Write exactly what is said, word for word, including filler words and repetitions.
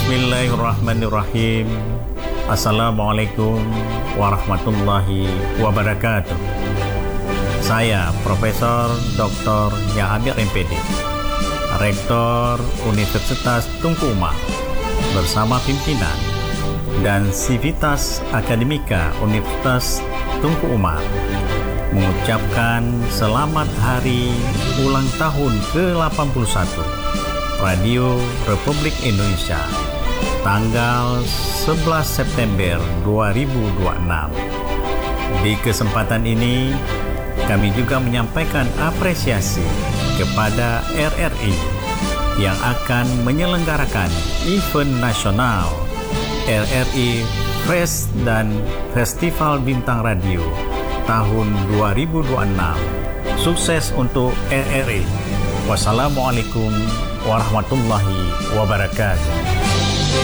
Bismillahirrahmanirrahim. Assalamualaikum warahmatullahi wabarakatuh. Saya Profesor Doktor Nya Amir M Pd, Rektor Universitas Tunku Umar, bersama pimpinan dan Sivitas Akademika Universitas Tunku Umar mengucapkan selamat hari ulang tahun ke delapan puluh satu Radio Republik Indonesia tanggal sebelas September dua ribu dua puluh enam. Di kesempatan ini kami juga menyampaikan apresiasi kepada R R I yang akan menyelenggarakan event nasional R R I Fest dan Festival Bintang Radio tahun dua ribu dua puluh enam. Sukses untuk R R I. Wassalamualaikum warahmatullahi wabarakatuh.